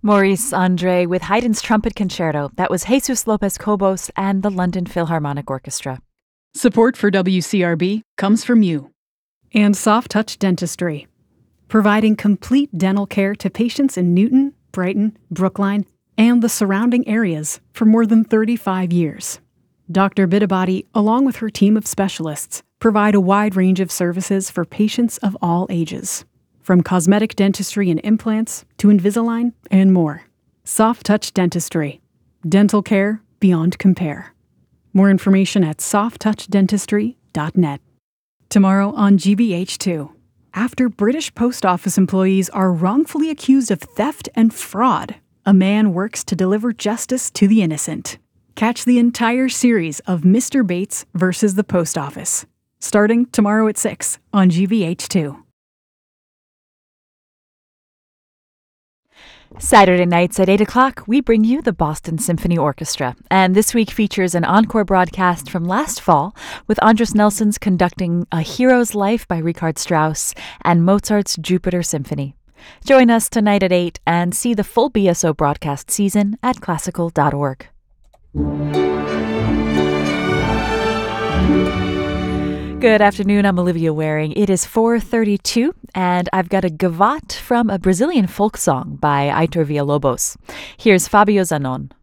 Maurice Andre with Haydn's Trumpet Concerto. That was Jesus Lopez Cobos and the London Philharmonic Orchestra. Support for WCRB comes from you. And Soft Touch Dentistry, providing complete dental care to patients in Newton, Brighton, Brookline, and the surrounding areas for more than 35 years. Dr. Bitabadi, along with her team of specialists, provide a wide range of services for patients of all ages, from cosmetic dentistry and implants to Invisalign and more. Soft Touch Dentistry. Dental care beyond compare. More information at softtouchdentistry.net. Tomorrow on GBH2. After British Post Office employees are wrongfully accused of theft and fraud, a man works to deliver justice to the innocent. Catch the entire series of Mr. Bates versus the Post Office, starting tomorrow at 6 on GBH2. Saturday nights at 8 o'clock, we bring you the Boston Symphony Orchestra. And this week features an encore broadcast from last fall with Andres Nelson's conducting A Hero's Life by Richard Strauss and Mozart's Jupiter Symphony. Join us tonight at 8 and see the full BSO broadcast season at classical.org. Good afternoon, I'm Olivia Waring. It is 4:32, and I've got a gavotte from a Brazilian folk song by Aitor Villalobos. Here's Fabio Zanon.